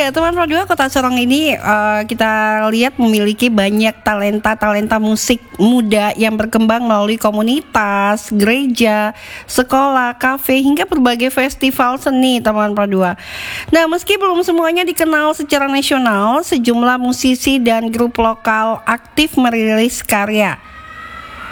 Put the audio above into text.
Iya, teman Pro 2 Kota Sorong ini kita lihat memiliki banyak talenta musik muda yang berkembang melalui komunitas, gereja, sekolah, kafe, hingga berbagai festival seni, teman Pro 2. Nah, meski belum semuanya dikenal secara nasional, sejumlah musisi dan grup lokal aktif merilis karya.